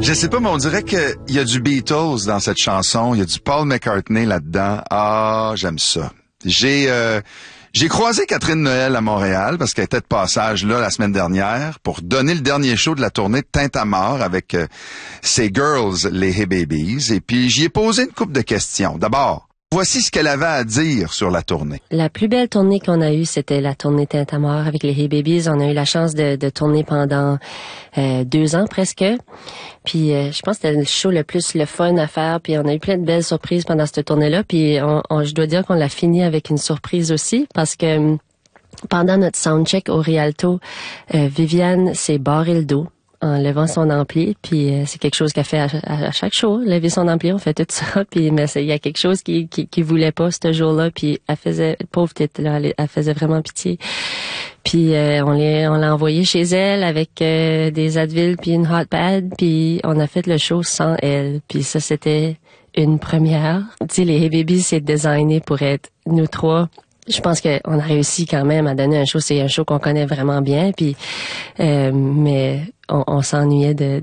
Je sais pas, mais on dirait qu'il y a du Beatles dans cette chanson, il y a du Paul McCartney là-dedans. Ah, j'aime ça. J'ai croisé Catherine Noël à Montréal parce qu'elle était de passage là la semaine dernière pour donner le dernier show de la tournée de Tintamarre avec ses girls, les Hey Babies. Et puis j'y ai posé une couple de questions. D'abord, voici ce qu'elle avait à dire sur la tournée. La plus belle tournée qu'on a eue, c'était la tournée Tintamarre avec les Hey Babies. On a eu la chance de tourner pendant 2 ans presque. Puis je pense que c'était le show le plus le fun à faire. Puis on a eu plein de belles surprises pendant cette tournée-là. Puis je dois dire qu'on l'a fini avec une surprise aussi parce que pendant notre soundcheck au Rialto, Viviane s'est barré le dos en levant son ampli, puis c'est quelque chose qu'elle fait à chaque show, lever son ampli, on fait tout ça, puis mais il y a quelque chose qui voulait pas ce jour-là, puis elle faisait, pauvre tête là, elle faisait vraiment pitié. Puis on l'a envoyée chez elle avec des Advil puis une hot pad, puis on a fait le show sans elle, puis ça c'était une première. Tu sais, les Hey Babies c'est designé pour être nous trois. Je pense qu'on a réussi quand même à donner un show. C'est un show qu'on connaît vraiment bien, puis mais on s'ennuyait de